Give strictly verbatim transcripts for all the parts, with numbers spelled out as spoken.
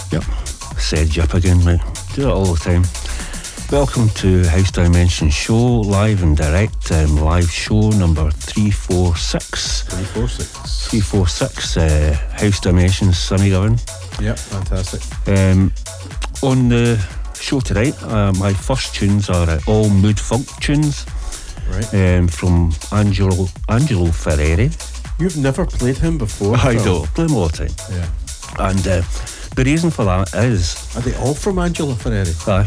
Yep. Said yep again, mate. Do it all the time. Welcome to House Dimension Show, live and direct. Um, live show number three forty-six. three forty-six. three forty-six, uh, House Dimensions, Sonny Govan. Yep, fantastic. Um, on the show tonight, uh, my first tunes are uh, all mood funk tunes. Right. Um, from Angelo Angelo Ferreri. You've never played him before? I Phil? do, play him all the time. Yeah. And uh, the reason for that is... Are they all from Angelo Ferreri? Uh,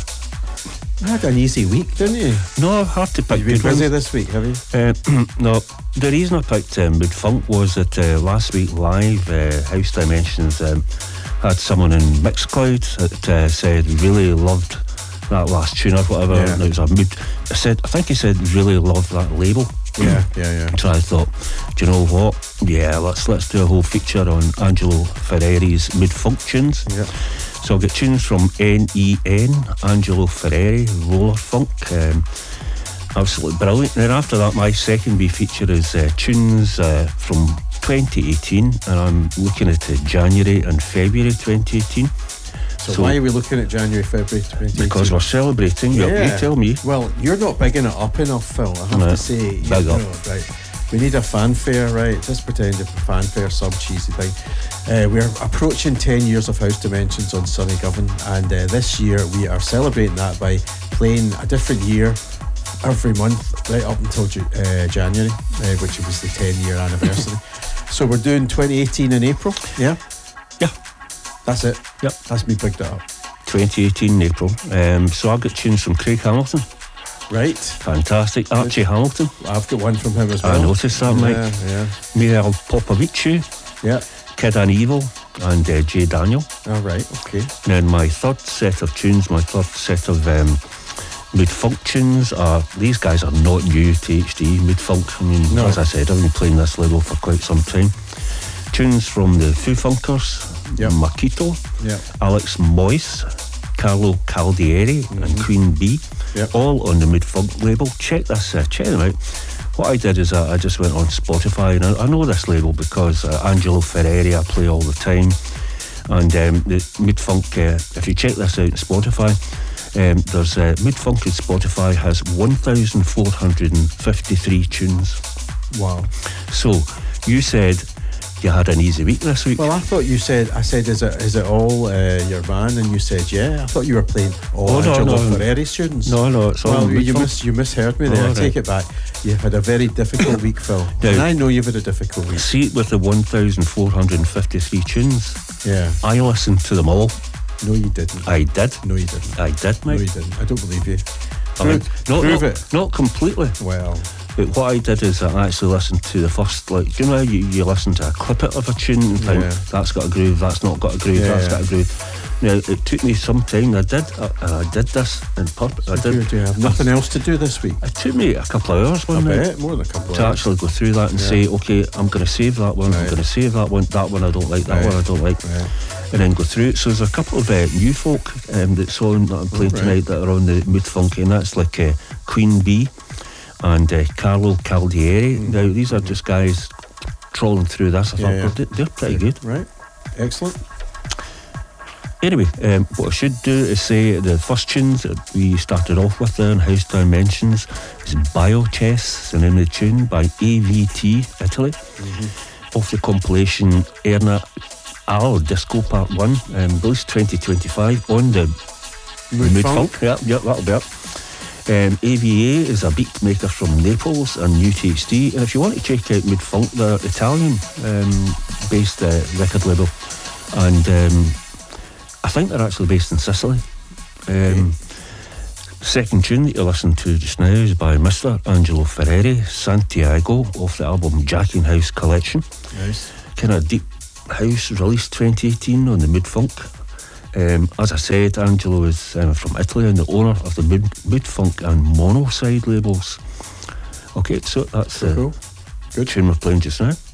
You had an easy week, didn't you? no, hard to pick You've been good busy ones. this week, have you? Uh, no, the reason I picked um, Mood Funk was that uh, last week live, uh, House Dimensions um, had someone in Mixcloud that uh, said really loved that last tune or whatever. Yeah. And it was a mood. I said, I think he said really loved that label. Yeah, yeah, yeah. So I thought, do you know what? Yeah, let's let's do a whole feature on Angelo Ferreri's Mood Funk tunes. Yeah. So I'll get tunes from N E N, Angelo Ferreri, Roller Funk. Um, absolutely brilliant. And then after that, my second B feature is uh, tunes uh, from twenty eighteen, and I'm looking at uh, January and February twenty eighteen. So, So- why are we looking at January, February twenty eighteen? Because we're celebrating. You- You tell me. Well, you're not bigging it up enough, Phil. I have No, to say. You big know, up. right. We need a fanfare, right? Just pretend a fanfare, some cheesy thing. Uh, we're approaching ten years of House Dimensions on Sonny Govan, and uh, this year we are celebrating that by playing a different year every month, right up until Ju- uh, January, uh, which was the ten year anniversary. So we're doing twenty eighteen in April, yeah? Yeah. That's it. Yep. That's me picked it up. twenty eighteen in April. Um, so I've got tunes from Craig Hamilton. Right. Fantastic. Archie Hamilton. I've got one from him as well. I noticed that, Mike. Yeah, yeah. Miguel Popovici, Yeah. Kid and Evil, and uh, Jay Daniel. All right, okay. And then my third set of tunes, my third set of um, mood funk tunes are, these guys are not new to H D. Mood funk, I mean, No. as I said, I've been playing this label for quite some time. Tunes from the Foo Funkers, Yep. Makito, Yeah. Alex Moyes, Carlo Caldieri, and Queen Bee, Yep. all on the Mood Funk label. Check this, uh, check them out. What I did is uh, I just went on Spotify, and I, I know this label because uh, Angelo Ferreri I play all the time, and um, the Mood Funk. Uh, if you check this out on Spotify, um, there's uh, Mood Funk on Spotify has one thousand four hundred fifty-three tunes. Wow. So you said you had an easy week this week. Well, I thought you said, I said, is it is it all uh, your band? And you said, yeah. I thought you were playing all Oh, no, Angelo no. Ferreri's tunes. no, no, it's all Well, Mood you, Funk. mis- you misheard me there. Oh, I take right. it back. You've had a very difficult week, Phil. Now- And I know you've had a difficult week. See, with the one thousand four hundred fifty-three tunes, Yeah. I listened to them all. No, you didn't. I did. No, you didn't. I did, No, mate. you didn't. I don't believe you. I mean, Prove, not, prove not, it. not completely. Well, But what I did is I actually listened to the first, like, do you know how you, you listen to a clippet of a tune and think, Yeah. that's got a groove, that's not got a groove, Yeah, that's yeah. got a groove. Now, it took me some time, I did, uh, and I did this in purpose. I do, did. do you have nothing else to do this week? It took me a couple of hours I one night bet. More than a couple of to hours. actually go through that and Yeah. say, okay, I'm going to save that one, I'm Right. going to save that one, that one I don't like, that Right. one I don't like. Right. And then go through it. So there's a couple of uh, new folk um, that's on that I'm playing Oh, right. tonight that are on the Mood Funky, and that's like uh, Queen Bee and uh, Carlo Caldieri. Mm. Now these are just guys trawling through this. I Yeah, thought yeah. well, they- they're pretty good. Right. Excellent. Anyway, um, what I should do is say the first tunes that we started off with there in House Dimensions is Biochess, the name of the tune, by A V T Italy, Mm-hmm. off the compilation Erna Al Disco Part one, um, released twenty twenty-five on the Mood Mood Funk. Funk. Yep, yep, that'll be it. Um, A V A is a beat maker from Naples and new to H D, and if you want to check out Mood Funk, they're Italian um, based uh, record label, and um, I think they're actually based in Sicily. Um, second tune that you listen to just now is by Mister Angelo Ferreri, Santiago, off the album Jacking House Collection. Nice. Kind of deep house, released twenty eighteen on the Mood Funk. Um, as I said, Angelo is um, from Italy and the owner of the Mood, Mood Funk and Mono Side labels. Okay, so that's the Cool. Good. tune we're playing just now.